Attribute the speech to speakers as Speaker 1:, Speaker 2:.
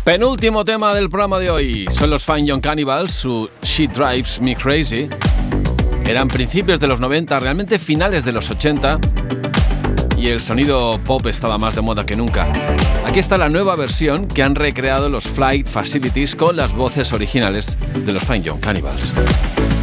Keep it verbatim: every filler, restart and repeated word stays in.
Speaker 1: Penúltimo tema del programa de hoy. Son los Fine Young Cannibals, su She Drives Me Crazy. Eran principios de los noventa, realmente finales de los ochenta, y el sonido pop estaba más de moda que nunca. Aquí está la nueva versión que han recreado los Flight Facilities con las voces originales de los Fine Young Cannibals.